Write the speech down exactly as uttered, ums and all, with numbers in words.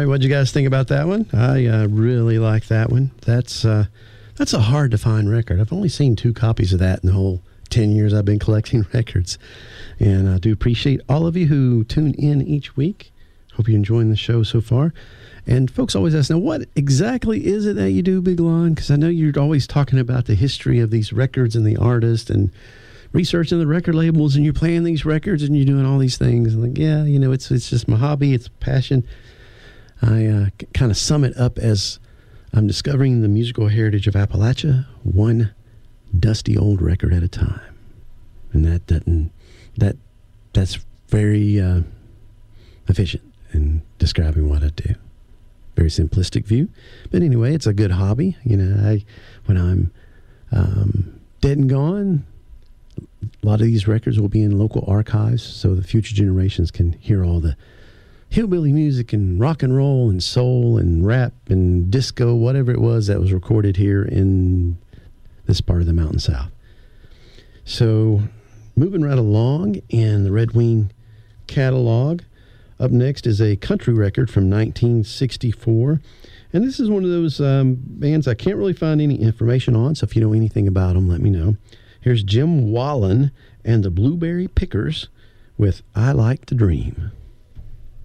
right, what'd you guys think about that one? I uh, really like that one. That's uh, that's a hard to find record. I've only seen two copies of that in the whole ten years I've been collecting records. And I do appreciate all of you who tune in each week. Hope you're enjoying the show so far. And folks always ask, now, what exactly is it that you do, Big Lon? Because I know you're always talking about the history of these records and the artist and researching the record labels, and you're playing these records and you're doing all these things. And like, yeah, you know, it's it's just my hobby. It's passion. I uh, kind of sum it up as I'm discovering the musical heritage of Appalachia, one dusty old record at a time. And that that that that's very uh, efficient in describing what I do. Very simplistic view, but anyway, it's a good hobby. You know, I when I'm um, dead and gone, a lot of these records will be in local archives, so the future generations can hear all the hillbilly music and rock and roll and soul and rap and disco, whatever it was that was recorded here in this part of the Mountain South. So, moving right along in the Red Wing catalog, up next is a country record from nineteen sixty-four. And this is one of those um, bands I can't really find any information on, so if you know anything about them, let me know. Here's Jim Wallen and the Blueberry Pickers with I Like to Dream.